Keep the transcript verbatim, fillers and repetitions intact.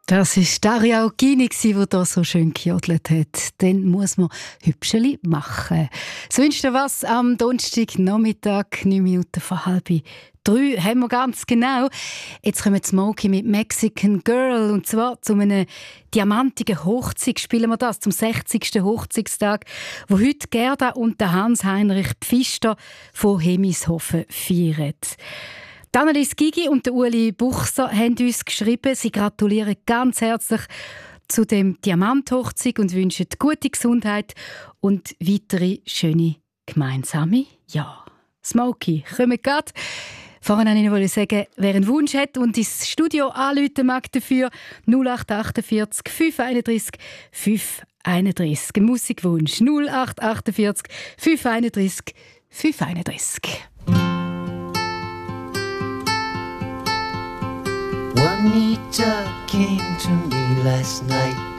Das war Daria Oggini, die hier so schön gejodelt hat. Dann muss man Hübscheli machen. So wünscht ihr was am Donnerstagnachmittag, neun Minuten vor halb drei, haben wir ganz genau. Jetzt kommen Smokey mit Mexican Girl. Und zwar zu einem diamantigen Hochzeit spielen wir das, zum sechzigsten Hochzeitstag, wo heute Gerda und der Hans-Heinrich Pfister von Hemishofen feiern. Annelies Gigi und Uli Buchser haben uns geschrieben, sie gratulieren ganz herzlich zu dem Diamanthochzeit und wünschen gute Gesundheit und weitere schöne gemeinsame Jahre. Smokey, kommen gerade. Vorhin wollte ich sagen, wer einen Wunsch hat und ins Studio anrufen mag dafür, null acht achtundvierzig fünf einunddreißig fünf einunddreißig. Ein Musikwunsch null acht achtundvierzig fünf einunddreißig fünf einunddreißig. Juanita came to me last night.